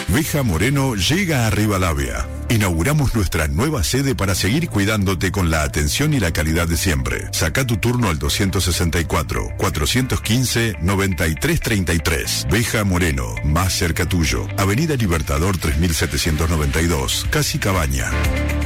Veja Moreno llega a Rivadavia. Inauguramos nuestra nueva sede para seguir cuidándote con la atención y la calidad de siempre. Saca tu turno al 264-415-9333. Veja Moreno, más cerca tuyo. Avenida Libertador 3792, Casi Cabaña.